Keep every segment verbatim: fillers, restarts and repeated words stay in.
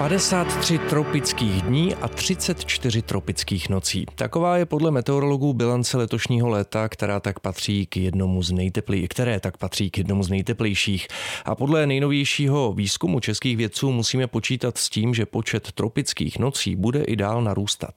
padesát tři tropických dní a třicet čtyři tropických nocí. Taková je podle meteorologů bilance letošního léta, která tak patří k jednomu z nejteplej, které tak patří k jednomu z nejteplejších. A podle nejnovějšího výzkumu českých vědců musíme počítat s tím, že počet tropických nocí bude i dál narůstat.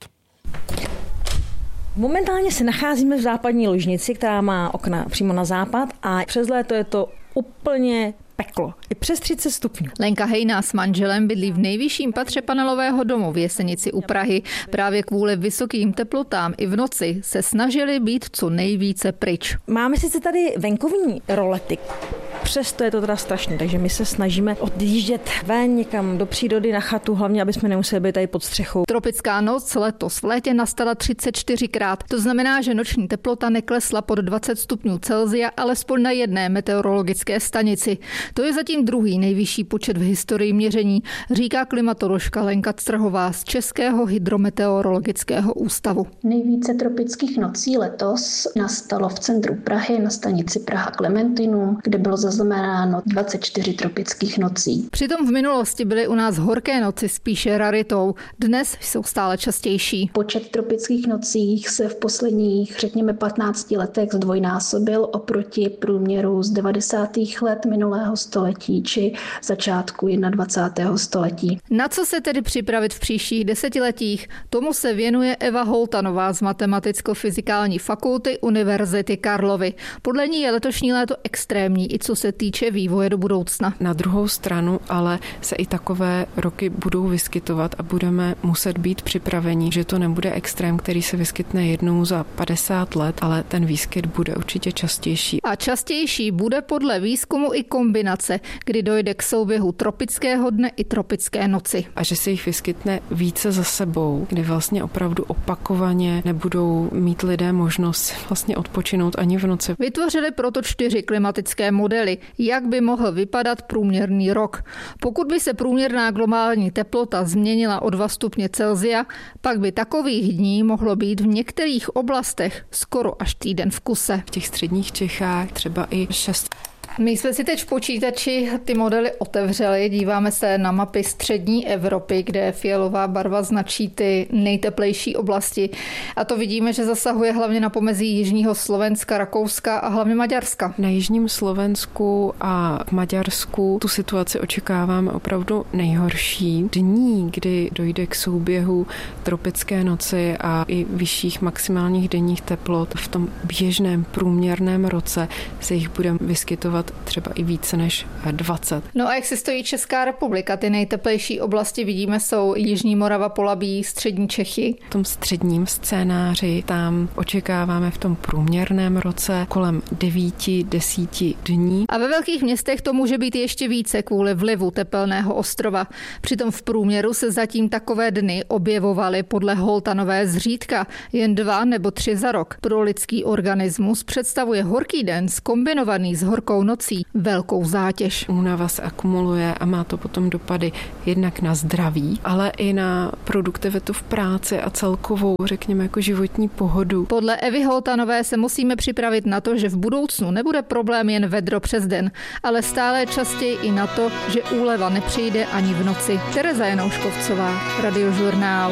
Momentálně se nacházíme v západní ložnici, která má okna přímo na západ a přes léto je to úplně peklo. I přes třicet stupňů. Lenka Hejná s manželem bydlí v nejvyšším patře panelového domu v Jesenici u Prahy. Právě kvůli vysokým teplotám i v noci se snažili být co nejvíce pryč. Máme sice tady venkovní rolety, přesto je to teda strašné, takže my se snažíme odjíždět ven někam do přírody na chatu, hlavně aby jsme nemuseli být tady pod střechou. Tropická noc letos v létě nastala třicet čtyřikrát. To znamená, že noční teplota neklesla pod dvacet stupňů Celsia, alespoň na jedné meteorologické stanici. To je zatím druhý nejvyšší počet v historii měření, říká klimatoložka Lenka Strhová z Českého hydrometeorologického ústavu. Nejvíce tropických nocí letos nastalo v centru Prahy na stanici Praha Klementinum, kde bylo zaznamenáno dvacet čtyři tropických nocí. Přitom v minulosti byly u nás horké noci spíše raritou. Dnes jsou stále častější. Počet tropických nocí se v posledních, řekněme, patnácti letech zdvojnásobil oproti průměru z devadesátých let minulého století či začátku dvacátého prvního století. Na co se tedy připravit v příštích desetiletích? Tomu se věnuje Eva Holtanová z Matematicko-fyzikální fakulty Univerzity Karlovy. Podle ní je letošní léto extrémní, i co se týče vývoje do budoucna. Na druhou stranu ale se i takové roky budou vyskytovat a budeme muset být připraveni, že to nebude extrém, který se vyskytne jednou za padesát let, ale ten výskyt bude určitě častější. A častější bude podle výzkumu i kombinace, kdy dojde k souběhu tropického dne i tropické noci. A že se jich vyskytne více za sebou, kdy vlastně opravdu opakovaně nebudou mít lidé možnost vlastně odpočinout ani v noci. Vytvořili proto čtyři klimatické modely, jak by mohl vypadat průměrný rok. Pokud by se průměrná globální teplota změnila o dva stupně Celsia, pak by takových dní mohlo být v některých oblastech skoro až týden v kuse. V těch středních Čechách třeba i šest. My jsme si teď v počítači ty modely otevřeli, díváme se na mapy střední Evropy, kde fialová barva značí ty nejteplejší oblasti. A to vidíme, že zasahuje hlavně na pomezí jižního Slovenska, Rakouska a hlavně Maďarska. Na jižním Slovensku a v Maďarsku tu situaci očekáváme opravdu nejhorší. Dní, kdy dojde k souběhu tropické noci a i vyšších maximálních denních teplot v tom běžném průměrném roce se jich budeme vyskytovat třeba i více než dvacet. No a jak se stojí Česká republika? Ty nejteplejší oblasti vidíme jsou Jižní Morava, Polabí, střední Čechy. V tom středním scénáři tam očekáváme v tom průměrném roce kolem devíti, desíti dní. A ve velkých městech to může být ještě více kvůli vlivu tepelného ostrova. Přitom v průměru se zatím takové dny objevovaly podle Holtanové zřídka jen dva nebo tři za rok. Pro lidský organismus představuje horký den zkombinovaný s horkou nocí velkou zátěž. Únava se akumuluje a má to potom dopady jednak na zdraví, ale i na produktivitu v práci a celkovou, řekněme, jako životní pohodu. Podle Evy Holtanové se musíme připravit na to, že v budoucnu nebude problém jen vedro přes den, ale stále častěji i na to, že úleva nepřijde ani v noci. Tereza Janouškovcová, Radiožurnál.